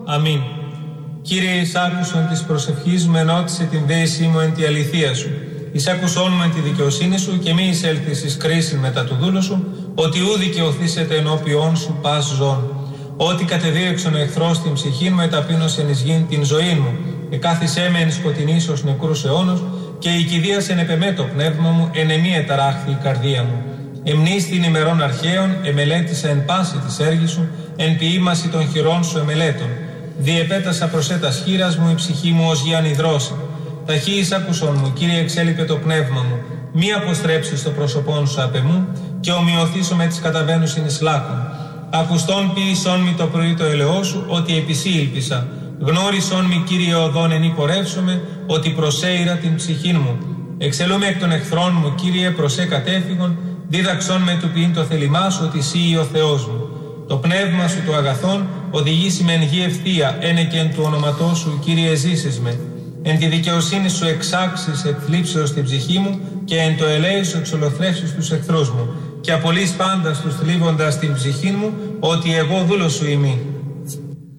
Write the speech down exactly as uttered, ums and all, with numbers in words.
Αμήν. Κύριε, εις άκουσον της προσευχής μου, ενώτισε την δέησή μου εν τη αληθεία σου. Εις άκουσόν μου εν τη δικαιοσύνη σου και μη εισέλθεις εις κρίσιν μετά του δούλου σου, ότι ου δικαιωθήσετε ενώπιόν σου πας ζών. Ότι κατεδίωξον ο εχθρός την ψυχή μου, εταπείνωσεν εις γην την ζωή μου. Εκάθισέ με εν σκοτεινής ως νεκρούς αιώνος, και η κηδείας εν επεμέ το πνεύμα μου, εν εμή εταράχθη η καρδία μου. Εμνείς την ημερών αρχαίων, εμελέτησα εν πάση της έργης σου, εν ποιήμαση των χειρών σου εμελέτων. Διεπέτασα προς έτας χείρας μου, η ψυχή μου ως γιαν υδρώσει. Ταχύ εις άκουσον μου, Κύριε, εξέλιπε το πνεύμα μου. Μη αποστρέψεις το πρόσωπόν σου απ' εμού, και ομοιωθήσω με τις καταβαίνουσιν εις λάκων. Ακουστών ποιησόν μη το πρωί το ελαιό σου, ότι επισή ήλπισα. Γνώρισόν μη, Κύριε, οδόν εν υπορεύσομαι, ότι προσέειρα την ψυχήν μου. Εξελούμε εκ των εχθρών μου, Κύριε, προσέ κατέφυγον, δίδαξόν με του ποιήν το θέλημά σου, ότι εσύ ο Θεός μου. Το πνεύμα σου το αγαθόν οδηγήσει με εν γη ευθεία, ένε και εν του ονοματός σου, Κύριε, ζήσεις με. Εν τη δικαιοσύνη σου εξάξεις εκ θλίψεως την ψυχή μου, και εν το ελέη σου εξολοθρεύσεις τους εχθρούς μου. Και απολύς πάντα τους θλίβοντας την ψυχή μου, ότι εγώ δούλος σου είμαι.